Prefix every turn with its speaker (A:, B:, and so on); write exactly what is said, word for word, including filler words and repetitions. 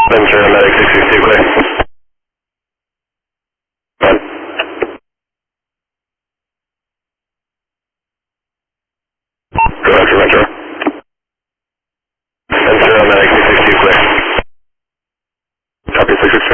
A: Ventura, medic six six two, clear. One. Go after Ventura. Ventura, medic six six two, clear. Copy six six